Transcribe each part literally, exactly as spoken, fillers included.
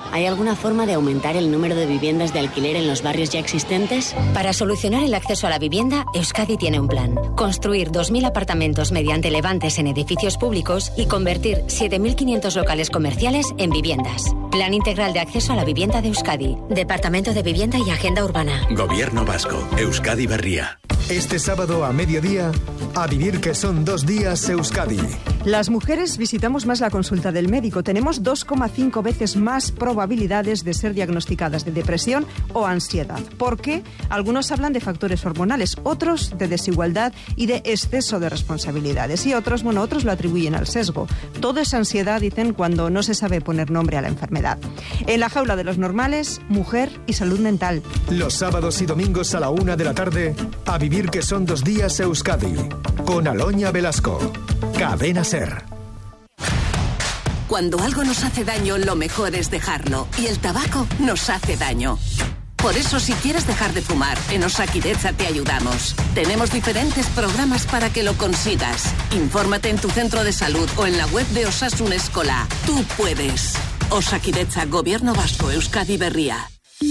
¿Hay alguna forma de aumentar el número de viviendas de alquiler en los barrios ya existentes? Para solucionar el acceso a la vivienda, Euskadi tiene un plan. Construir dos mil apartamentos mediante levantes en edificios públicos y convertir siete mil quinientos locales comerciales en viviendas. Plan integral de acceso a la vivienda de Euskadi. Departamento de Vivienda y Agenda Urbana. Gobierno Vasco. Euskadi Berria. Este sábado a mediodía, a vivir que son dos días Euskadi. Las mujeres visitamos más la consulta del médico. Tenemos dos coma cinco veces más probabilidades de ser diagnosticadas de depresión o ansiedad. ¿Por qué? Algunos hablan de factores hormonales, otros de desigualdad y de exceso de responsabilidades. Y otros, bueno, otros lo atribuyen al sesgo. Todo es ansiedad, dicen, cuando no se sabe poner nombre a la enfermedad. En la jaula de los normales, mujer y salud mental. Los sábados y domingos a la una de la tarde, a vivir que son dos días Euskadi. Con Aloña Velasco. Cadena Ser. Cuando algo nos hace daño, lo mejor es dejarlo. Y el tabaco nos hace daño. Por eso, si quieres dejar de fumar, en Osakidetza te ayudamos. Tenemos diferentes programas para que lo consigas. Infórmate en tu centro de salud o en la web de Osasun Eskola. Tú puedes. Osakidetza, Gobierno Vasco, Euskadi Berria.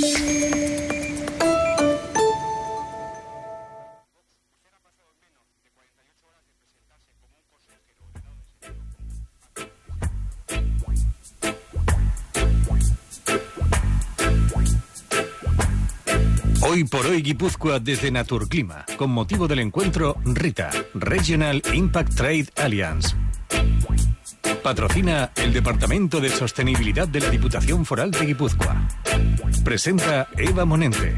Hoy por hoy Guipúzcoa desde Naturclima, con motivo del encuentro RITA, Regional Impact Trade Alliance. Patrocina el Departamento de Sostenibilidad de la Diputación Foral de Guipúzcoa. Presenta Eva Monente.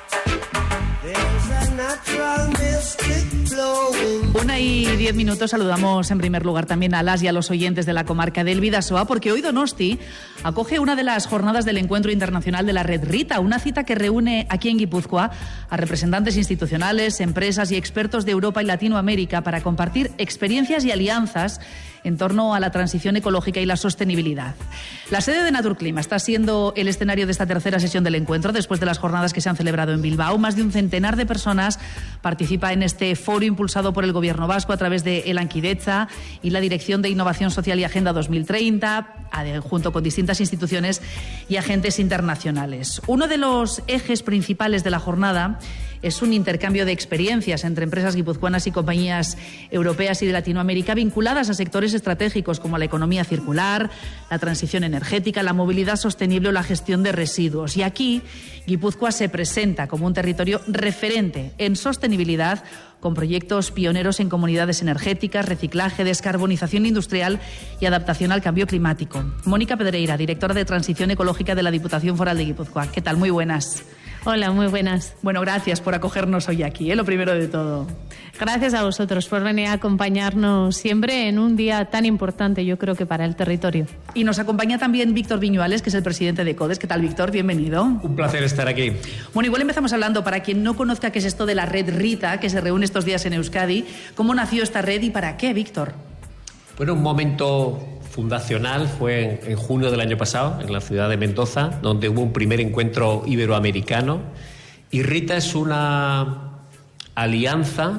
Una y diez minutos. Saludamos en primer lugar también a las y a los oyentes de la comarca del Bidasoa, porque hoy Donosti acoge una de las jornadas del Encuentro Internacional de la Red RITA, una cita que reúne aquí en Guipúzcoa a representantes institucionales, empresas y expertos de Europa y Latinoamérica para compartir experiencias y alianzas en torno a la transición ecológica y la sostenibilidad. La sede de Naturclima está siendo el escenario de esta tercera sesión del encuentro después de las jornadas que se han celebrado en Bilbao. Más de un centenar de personas participa en este foro impulsado por el Gobierno vasco a través de Elankidetza y la Dirección de Innovación Social y Agenda dos mil treinta, junto con distintas instituciones y agentes internacionales. Uno de los ejes principales de la jornada es un intercambio de experiencias entre empresas guipuzcoanas y compañías europeas y de Latinoamérica vinculadas a sectores estratégicos como la economía circular, la transición energética, la movilidad sostenible o la gestión de residuos. Y aquí Guipúzcoa se presenta como un territorio referente en sostenibilidad, con proyectos pioneros en comunidades energéticas, reciclaje, descarbonización industrial y adaptación al cambio climático. Mónica Pedreira, directora de Transición Ecológica de la Diputación Foral de Guipúzcoa. ¿Qué tal? Muy buenas. Hola, muy buenas. Bueno, gracias por acogernos hoy aquí, ¿eh? Lo primero de todo. Gracias a vosotros por venir a acompañarnos siempre en un día tan importante, yo creo que para el territorio. Y nos acompaña también Víctor Viñuales, que es el presidente de CODES. ¿Qué tal, Víctor? Bienvenido. Un placer estar aquí. Bueno, igual empezamos hablando, para quien no conozca qué es esto de la red RITA, que se reúne estos días en Euskadi. ¿Cómo nació esta red y para qué, Víctor? Bueno, un momento fundacional fue en, en junio del año pasado, en la ciudad de Mendoza, donde hubo un primer encuentro iberoamericano. Y RITA es una alianza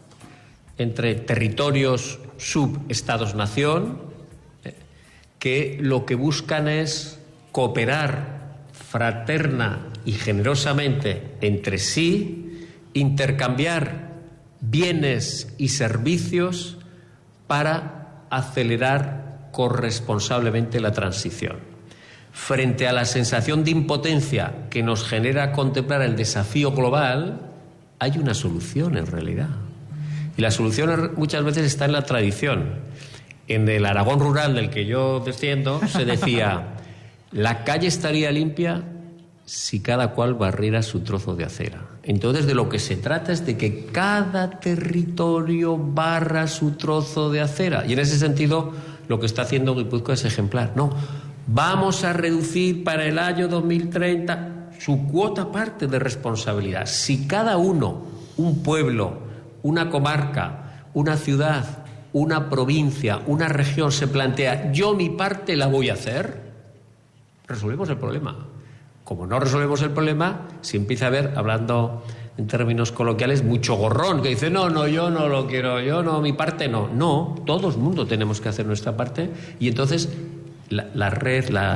entre territorios sub-estados-nación eh, que lo que buscan es cooperar fraterna y generosamente entre sí, intercambiar bienes y servicios para acelerar corresponsablemente la transición. Frente a la sensación de impotencia que nos genera contemplar el desafío global, hay una solución en realidad. Y la solución muchas veces está en la tradición. En el Aragón rural del que yo desciendo se decía: la calle estaría limpia si cada cual barriera su trozo de acera. Entonces, de lo que se trata es de que cada territorio barra su trozo de acera. Y en ese sentido, lo que está haciendo Guipúzcoa es ejemplar. No, vamos a reducir para el año dos mil treinta su cuota parte de responsabilidad. Si cada uno, un pueblo, una comarca, una ciudad, una provincia, una región se plantea, yo mi parte la voy a hacer, resolvemos el problema. Como no resolvemos el problema, si empieza a haber, hablando en términos coloquiales, mucho gorrón, que dice, no, no, yo no lo quiero, yo no, mi parte no. No, todo el mundo tenemos que hacer nuestra parte y entonces la, la red, la